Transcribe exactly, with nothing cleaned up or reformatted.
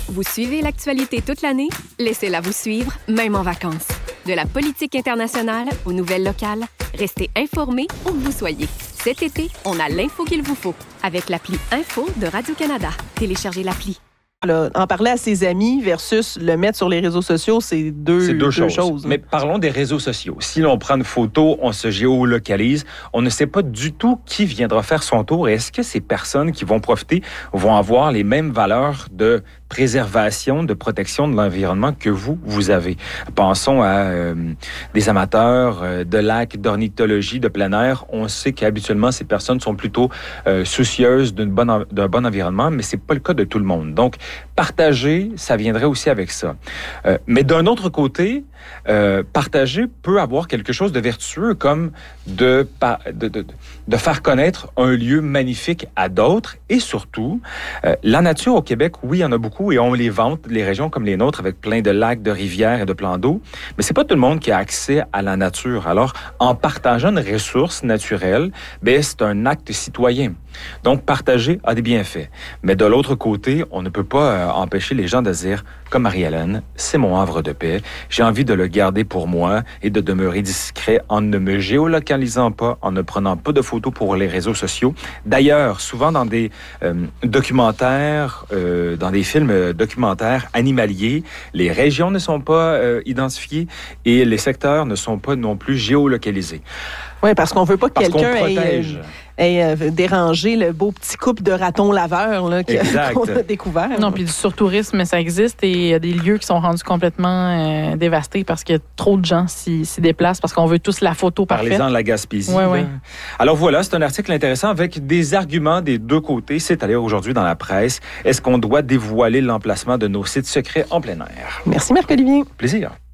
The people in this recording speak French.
Vous suivez l'actualité toute l'année? Laissez-la vous suivre, même en vacances. De la politique internationale aux nouvelles locales, restez informés où que vous soyez. Cet été, on a l'info qu'il vous faut avec l'appli Info de Radio-Canada. Téléchargez l'appli. Là, en parler à ses amis versus le mettre sur les réseaux sociaux, c'est deux, c'est deux, deux choses. choses. Mais parlons des réseaux sociaux. Si l'on prend une photo, on se géolocalise, on ne sait pas du tout qui viendra faire son tour. Et est-ce que ces personnes qui vont profiter vont avoir les mêmes valeurs de préservation, de protection de l'environnement que vous, vous avez? Pensons à euh, des amateurs euh, de lacs, d'ornithologie, de plein air. On sait qu'habituellement, ces personnes sont plutôt euh, soucieuses d'une bonne, d'un bon environnement, mais c'est pas le cas de tout le monde. Donc, partager, ça viendrait aussi avec ça. Euh, mais d'un autre côté, euh, partager peut avoir quelque chose de vertueux, comme de, de, de, de faire connaître un lieu magnifique à d'autres. Et surtout, euh, la nature au Québec, oui, il y en a beaucoup et on les vante, les régions comme les nôtres, avec plein de lacs, de rivières et de plans d'eau. Mais c'est pas tout le monde qui a accès à la nature. Alors, en partageant une ressource naturelle, ben, c'est un acte citoyen. Donc, partager a des bienfaits. Mais de l'autre côté, on ne peut pas euh, empêcher les gens de dire, comme Marie-Hélène, c'est mon havre de paix, j'ai envie de le garder pour moi et de demeurer discret en ne me géolocalisant pas, en ne prenant pas de photos pour les réseaux sociaux. D'ailleurs, souvent dans des euh, documentaires, euh, dans des films documentaires animaliers, les régions ne sont pas euh, identifiées et les secteurs ne sont pas non plus géolocalisés. Oui, parce qu'on veut pas que parce quelqu'un qu'on protège. ait... Et euh, déranger le beau petit couple de ratons laveurs là, qui, qu'on a découvert. Non, puis du surtourisme, ça existe et il y a des lieux qui sont rendus complètement euh, dévastés parce qu'il y a trop de gens s'y, s'y déplacent parce qu'on veut tous la photo parfaite. Parlez-en de la Gaspésie. Ouais, ouais. Alors voilà, c'est un article intéressant avec des arguments des deux côtés. C'est à lire aujourd'hui dans la presse. Est-ce qu'on doit dévoiler l'emplacement de nos sites secrets en plein air? Merci Marc-Olivier. Plaisir.